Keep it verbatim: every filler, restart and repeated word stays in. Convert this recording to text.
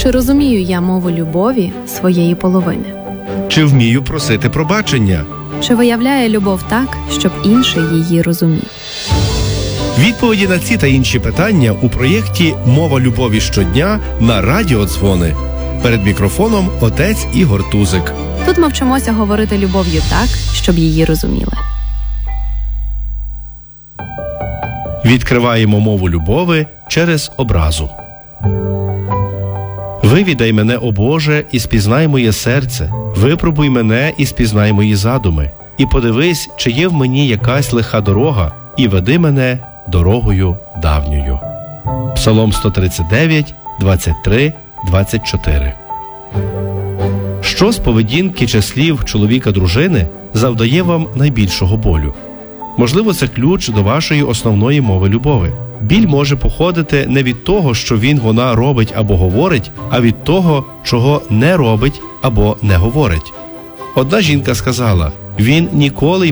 Чи розумію я мову любові своєї половини? Чи вмію просити пробачення? Чи виявляє любов так, щоб інший її розумів? Відповіді на ці та інші питання у проєкті «Мова любові щодня» на радіодзвони. Перед мікрофоном отець Ігор Тузик. Тут ми вчимося говорити любов'ю так, щоб її розуміли. Відкриваємо мову любові через образу. «Вивідай мене, о Боже, і спізнай моє серце, випробуй мене і спізнай мої задуми, і подивись, чи є в мені якась лиха дорога, і веди мене дорогою давньою». Псалом сто тридцять дев'ять, двадцять три, двадцять чотири. Що з поведінки чи слів чоловіка-дружини завдає вам найбільшого болю? Можливо, це ключ до вашої основної мови любові. Біль може походити не від того, що він, вона робить або говорить, а від того, чого не робить або не говорить. Одна жінка сказала: «Він ніколи